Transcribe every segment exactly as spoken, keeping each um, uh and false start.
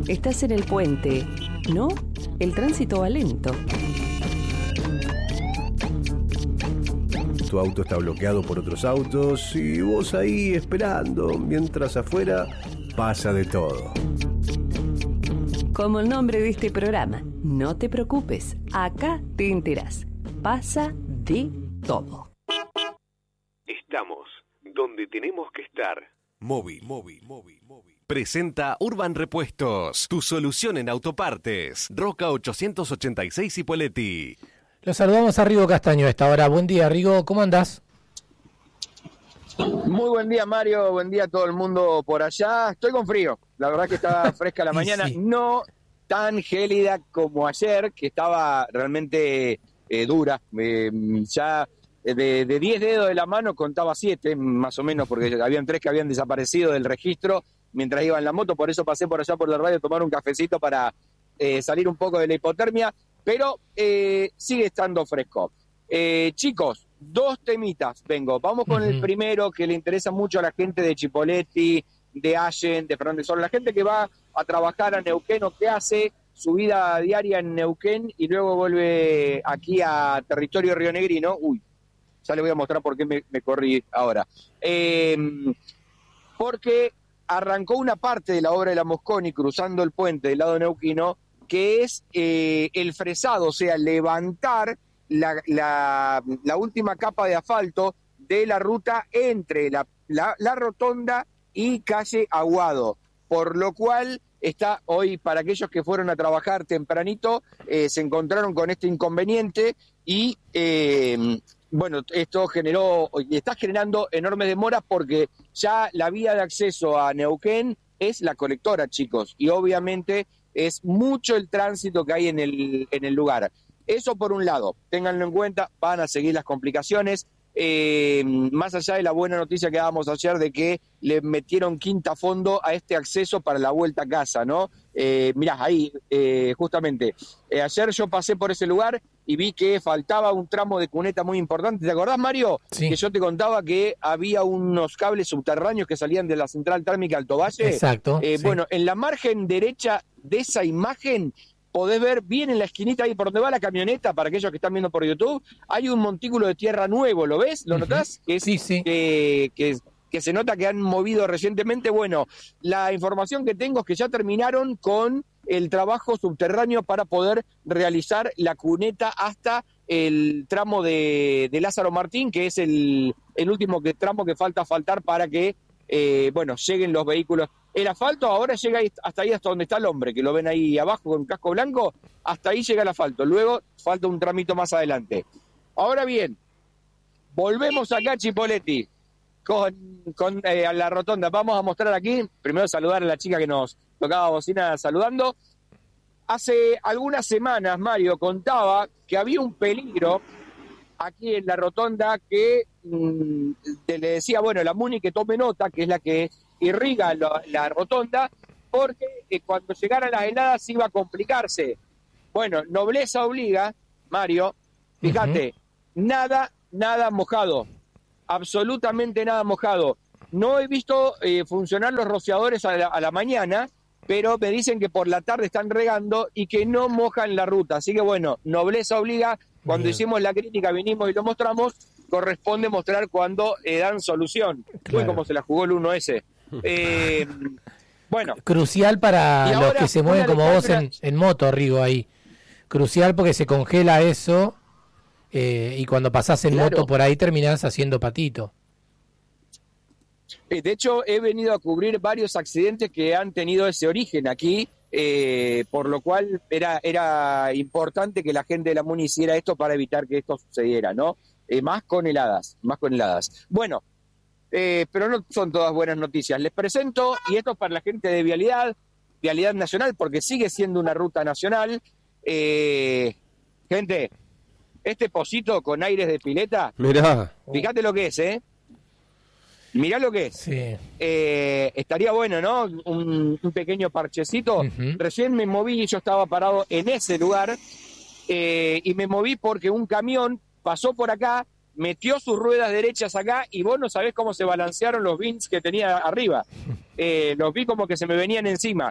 Estás en el puente, ¿no? El tránsito va lento. Tu auto está bloqueado por otros autos y vos ahí esperando, mientras afuera pasa de todo. Como el nombre de este programa, no te preocupes, acá te enterás. Pasa de todo. Estamos donde tenemos que estar. Móvil, móvil, móvil, móvil. Presenta Urban Repuestos, tu solución en autopartes. Roca ochocientos ochenta y seis Ipoleti. Lo saludamos a Rigo Castaño a esta hora. Buen día, Rigo, ¿cómo andás? Muy buen día, Mario, buen día a todo el mundo por allá. Estoy con frío, la verdad que está fresca la mañana, sí. No tan gélida como ayer, que estaba realmente eh, dura. Eh, ya de, de diez dedos de la mano contaba siete, más o menos, porque habían tres que habían desaparecido del registro mientras iba en la moto, por eso pasé por allá por la radio a tomar un cafecito para eh, salir un poco de la hipotermia. Pero eh, sigue estando fresco. Eh, chicos, dos temitas vengo. Vamos con uh-huh. el primero que le interesa mucho a la gente de Chipoleti, de Allen, de Fernández Sol, la gente que va a trabajar a Neuquén o que hace su vida diaria en Neuquén y luego vuelve aquí a territorio rionegrino. Uy, ya le voy a mostrar por qué me, me corrí ahora. Eh, porque arrancó una parte de la obra de la Mosconi cruzando el puente del lado neuquino, que es eh, el fresado, o sea, levantar la, la, la última capa de asfalto de la ruta entre la, la, la rotonda y calle Aguado, por lo cual está hoy, para aquellos que fueron a trabajar tempranito, eh, se encontraron con este inconveniente y, eh, bueno, esto generó, y está generando enormes demoras porque ya la vía de acceso a Neuquén es la colectora, chicos, y obviamente es mucho el tránsito que hay en el, en el lugar. Eso por un lado, ténganlo en cuenta, van a seguir las complicaciones. Eh, más allá de la buena noticia que dábamos ayer de que le metieron quinta fondo a este acceso para la vuelta a casa, ¿no? Eh, mirá, ahí, eh, justamente, eh, ayer yo pasé por ese lugar y vi que faltaba un tramo de cuneta muy importante. ¿Te acordás, Mario? Sí. Que yo te contaba que había unos cables subterráneos que salían de la central térmica Alto Valle. Exacto. Eh, sí. Bueno, en la margen derecha de esa imagen podés ver bien en la esquinita ahí por donde va la camioneta, para aquellos que están viendo por YouTube, hay un montículo de tierra nuevo, ¿lo ves? ¿Lo uh-huh. notás? Que es, sí, sí. Que, que, que se nota que han movido recientemente. Bueno, la información que tengo es que ya terminaron con el trabajo subterráneo para poder realizar la cuneta hasta el tramo de, de Lázaro Martín, que es el, el último que, tramo que falta faltar para que, eh, bueno, lleguen los vehículos. El asfalto ahora llega hasta ahí, hasta donde está el hombre, que lo ven ahí abajo con casco blanco, hasta ahí llega el asfalto. Luego falta un tramito más adelante. Ahora bien, volvemos acá a Chipoleti, con, con eh, a la rotonda. Vamos a mostrar aquí, primero saludar a la chica que nos tocaba bocina saludando. Hace algunas semanas, Mario contaba que había un peligro aquí en la rotonda que mmm, le decía, bueno, la Muni que tome nota, que es la que irriga la, la rotonda, porque eh, cuando llegaran las heladas iba a complicarse. Bueno, nobleza obliga, Mario, fíjate, uh-huh. nada, nada mojado, absolutamente nada mojado. No he visto eh, funcionar los rociadores a la, a la mañana, pero me dicen que por la tarde están regando y que no mojan la ruta. Así que bueno, nobleza obliga, cuando Bien. hicimos la crítica vinimos y lo mostramos, corresponde mostrar cuando eh, dan solución. Claro. Uy, como se la jugó el uno ese. Eh, bueno, crucial para los que se mueven como vos en, en moto, Rigo, ahí. Crucial porque se congela eso eh, y cuando pasás en claro. moto por ahí terminás haciendo patito. De hecho, he venido a cubrir varios accidentes que han tenido ese origen aquí, eh, por lo cual era, era importante que la gente de la Muni hiciera esto para evitar que esto sucediera, ¿no? Eh, más con heladas, más con heladas. Bueno, Eh, pero no son todas buenas noticias. Les presento, y esto es para la gente de Vialidad, Vialidad Nacional, porque sigue siendo una ruta nacional. Eh, gente, este pocito con aires de pileta, mirá, fíjate lo que es, ¿eh? Mirá lo que es. Sí. Eh, estaría bueno, ¿no? Un, un pequeño parchecito. Uh-huh. Recién me moví y yo estaba parado en ese lugar, eh, y me moví porque un camión pasó por acá, metió sus ruedas derechas acá y vos no sabés cómo se balancearon los bins que tenía arriba. Eh, los vi como que se me venían encima.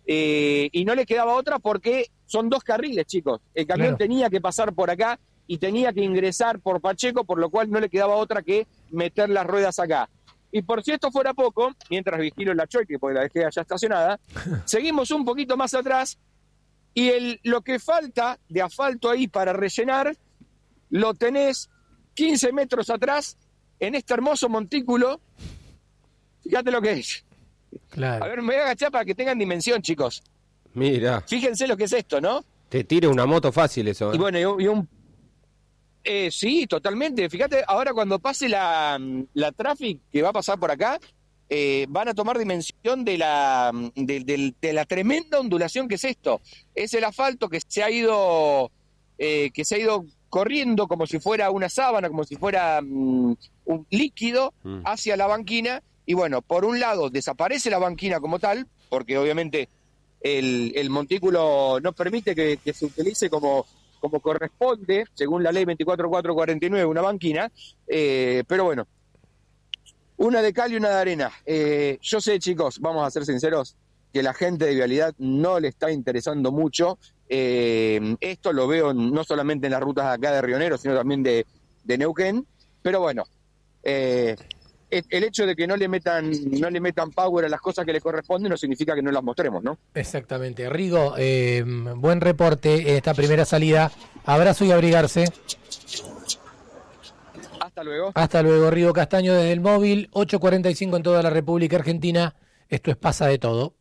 eh, y no le quedaba otra porque son dos carriles, chicos. El camión Claro. tenía que pasar por acá y tenía que ingresar por Pacheco, por lo cual no le quedaba otra que meter las ruedas acá. Y por si esto fuera poco, mientras vigilo la choique, porque la dejé allá estacionada, seguimos un poquito más atrás y el, lo que falta de asfalto ahí para rellenar, lo tenés quince metros atrás en este hermoso montículo. Fíjate lo que es. Claro. A ver, me voy a agachar para que tengan dimensión, chicos. Mira, Fíjense lo que es esto, ¿no? te tira una moto fácil eso. ¿eh? Y bueno, y un... y un- eh, sí, totalmente. Fíjate, ahora cuando pase la, la traffic que va a pasar por acá, eh, van a tomar dimensión de la, de, de- de la tremenda ondulación que es esto. Es el asfalto que se ha ido, eh, que se ha ido corriendo como si fuera una sábana, como si fuera mm, un líquido Mm. hacia la banquina. Y bueno, por un lado desaparece la banquina como tal, porque obviamente el, el montículo no permite que, que se utilice como, como corresponde, según la ley veinticuatro mil cuatrocientos cuarenta y nueve, una banquina, eh, pero bueno, una de cal y una de arena. Eh, yo sé, chicos, vamos a ser sinceros, que la gente de Vialidad no le está interesando mucho. Eh, esto lo veo no solamente en las rutas acá de Río Negro, sino también de, de Neuquén, pero bueno, eh, el hecho de que no le metan no le metan power a las cosas que le corresponden no significa que no las mostremos, ¿no? Exactamente. Rigo, eh, buen reporte en esta primera salida. Abrazo y abrigarse. Hasta luego. Hasta luego, Rigo Castaño desde el móvil, ocho cuarenta y cinco en toda la República Argentina. Esto es Pasa de Todo.